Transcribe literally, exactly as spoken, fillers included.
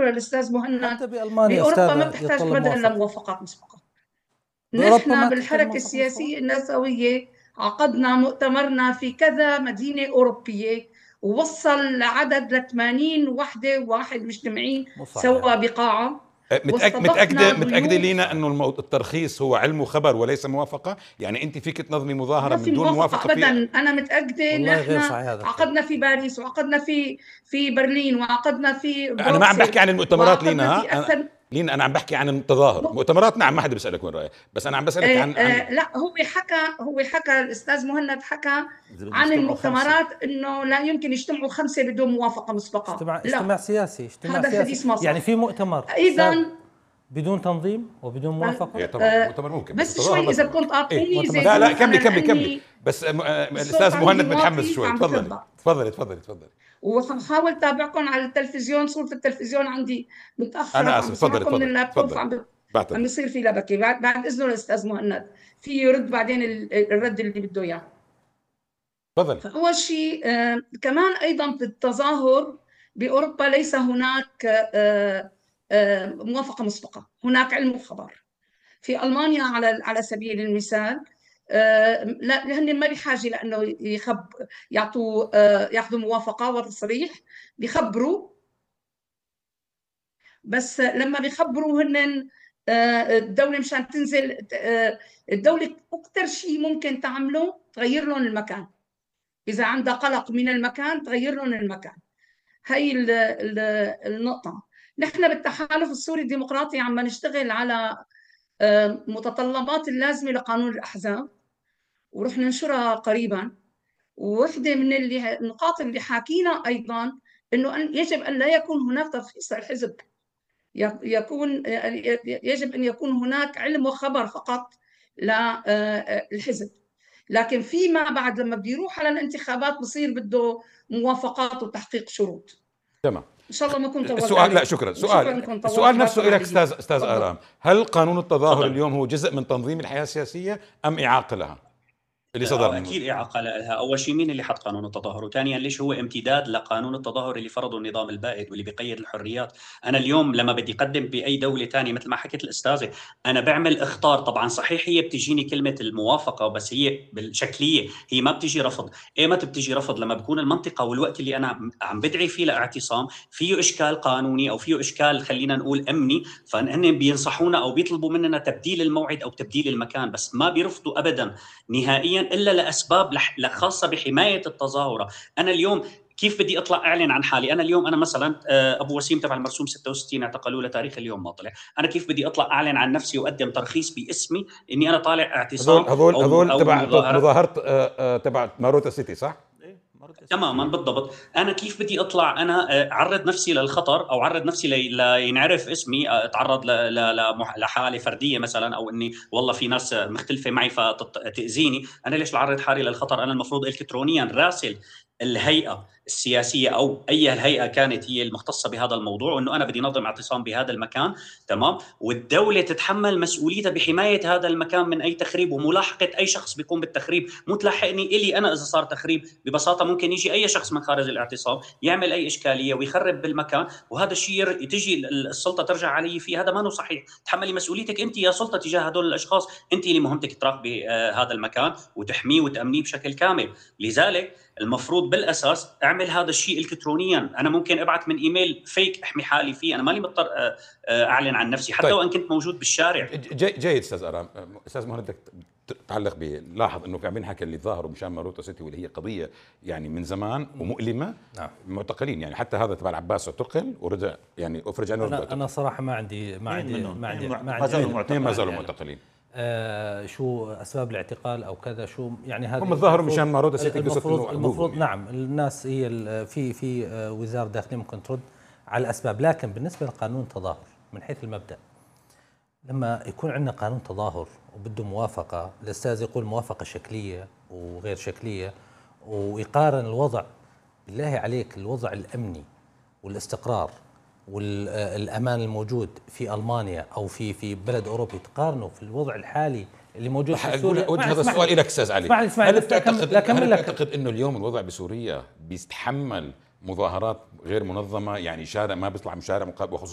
الأستاذ مهند، حتى بألمانيا بأوروبا ما بتحتاج أبدا لموافقات مسبقة. نحن بالحركة السياسية النسوية عقدنا مؤتمرنا في كذا مدينة أوروبية، ووصل لعدد ل ثمانين وحدة واحد مجتمعين سوا بقاعة. متأكد متأكدة متأكدة لينا انه الترخيص هو علم وخبر وليس موافقة؟ يعني انت فيك تنظمي مظاهرة من دون موافقة ابدا. انا متأكدة. نحن عقدنا في باريس، وعقدنا في في برلين، وعقدنا في بروكسل. انا ما عم بحكي عن المؤتمرات لينا، أنا لينا انا عم بحكي عن التظاهر. مؤتمرات نعم ما حدا بيسألك وين رايح، بس انا عم بسألك آه عن, عن آه لا هو حكى هو حكى الاستاذ مهند حكى عن المؤتمرات انه لا يمكن يجتمعوا خمسة بدون موافقة مسبقة. اجتماع لا. اجتماع سياسي اجتماع هذا سياسي حديث مصر. يعني في مؤتمر ايضا بدون تنظيم وبدون موافقة. إيه طبعا مؤتمر ممكن، بس, بس شوي اذا كنت اعطيني إيه؟ لا لا كملي كملي كملي بس الاستاذ مهند متحمس شوي. تفضلي تفضلي تفضلي تفضلي. وحاول اتابعكم على التلفزيون، صورة التلفزيون عندي متأخرة. انا اسف. تفضلي تفضلي من اللابتوب عم عم يصير في لبكة. بعد بعد اذنه الاستاذ مهند في يرد بعدين الرد اللي بده اياه. تفضلي. فاول شيء آه كمان ايضا في التظاهر باوروبا ليس هناك آه آه موافقة مسبقة، هناك علم وخبر. في ألمانيا على على سبيل المثال آه لا هن ما بحاجه لانه يخب يعطوا آه ياخذوا موافقه وتصريح، بيخبروا. بس لما بيخبروا هن آه الدوله مشان تنزل آه الدوله اكثر شيء ممكن تعمله تغير لهم المكان. اذا عندها قلق من المكان تغير لهم المكان. هي النقطه. نحن بالتحالف السوري الديمقراطي عم نشتغل على متطلبات اللازمة لقانون الأحزاب، ورح ننشرها قريبا. ووحدة من اللي النقاط اللي حاكينا أيضا أنه يجب أن لا يكون هناك ترخيص للحزب، يكون يجب أن يكون هناك علم وخبر فقط للحزب. لكن فيما بعد لما بده يروح على الانتخابات بصير بده موافقات وتحقيق شروط. تمام. ان شاء الله ما كنت طولت. سؤال لا شكرا. سؤال السؤال نفسه لك استاذ استاذ آرام، هل قانون التظاهر فضل. اليوم هو جزء من تنظيم الحياه السياسيه ام اعاقه لها اللي صدر منه؟ اكيد اعاقه لها. اول شيء مين اللي حط قانون التظاهر؟ وثانيا ليش هو امتداد لقانون التظاهر اللي فرضه النظام البائد واللي بيقيد الحريات؟ انا اليوم لما بدي اقدم باي دوله ثانيه مثل ما حكيت الاستاذه انا بعمل اختار. طبعا صحيح هي بتجيني كلمه الموافقه بس هي بالشكليه هي ما بتجي رفض. ايمتى بتجي رفض؟ لما بكون المنطقه والوقت اللي انا عم بدعي فيه لاعتصام فيه اشكال قانوني او فيه اشكال خلينا نقول امني، فهن بينصحونا او بيطلبوا مننا تبديل الموعد او تبديل المكان، بس ما بيرفضوا ابدا نهائيا الا لاسباب خاصه بحمايه التظاهره. انا اليوم كيف بدي اطلع اعلن عن حالي؟ انا اليوم انا مثلا ابو وسيم تبع المرسوم ستة وستين اعتقلوه لتاريخ اليوم ما طلع، انا كيف بدي اطلع اعلن عن نفسي واقدم ترخيص باسمي اني انا طالع اعتصام؟ هذول هذول تبع مظاهره تبع ماروتا سيتي صح؟ تماما بالضبط. انا كيف بدي اطلع انا اعرض نفسي للخطر او اعرض نفسي لينعرف اسمي، اتعرض لحاله فرديه مثلا او اني والله في ناس مختلفه معي فتاذيني؟ انا ليش اعرض حالي للخطر؟ انا المفروض الكترونيا راسل الهيئه السياسيه او اي هيئه كانت هي المختصه بهذا الموضوع وانه انا بدي نظم اعتصام بهذا المكان، تمام؟ والدوله تتحمل مسؤوليتها بحمايه هذا المكان من اي تخريب وملاحقه اي شخص بيقوم بالتخريب. مو تلاحقني الي انا اذا صار تخريب، ببساطه ممكن يجي اي شخص من خارج الاعتصام يعمل اي اشكاليه ويخرب بالمكان، وهذا الشيء تجي السلطه ترجع علي فيه. هذا ما هو صحيح. تحملي مسؤوليتك انت يا سلطه تجاه هدول الاشخاص، انت اللي مهمتك تراقبي هذا المكان وتحميه وتامنيه بشكل كامل. لذلك المفروض بالاساس اعمل هذا الشيء الكترونيا. انا ممكن ابعث من ايميل فيك احمي حالي فيه، انا مالي مضطر اعلن عن نفسي حتى طيب. وان كنت موجود بالشارع. جي جيد استاذ آرام. استاذ مهند بدك تعلق به. لاحظ انه في عم ينحكى اللي ظاهروا مشان ماروتا سيتي واللي هي قضيه يعني من زمان ومؤلمه. نعم. معتقلين يعني حتى هذا تبع العباس اعتقل ورجع يعني افرج عنه. انا, أنا صراحه ما عندي ما عندي ما عندي ما زالوا معتقلين. آه شو اسباب الاعتقال او كذا شو يعني هذا هم ظهروا مشان ماروتا سيتي. المفروض, المفروض نعم الناس هي في في وزاره الداخليه ممكن ترد على الاسباب، لكن بالنسبه لقانون التظاهر من حيث المبدا لما يكون عندنا قانون تظاهر وبده موافقه، الاستاذ يقول موافقه شكليه وغير شكليه ويقارن الوضع بالله عليك الوضع الامني والاستقرار والامان الموجود في المانيا او في في بلد اوروبي تقارنه في الوضع الحالي اللي موجود في سوريا. وجه هذا السؤال لك استاذ علي. اسمعني اسمعني هل بتعتقد هل بتعتقد انه اليوم الوضع بسوريا بيستحمل مظاهرات غير منظمه؟ يعني شارع ما بيطلع من شارع وخصوصا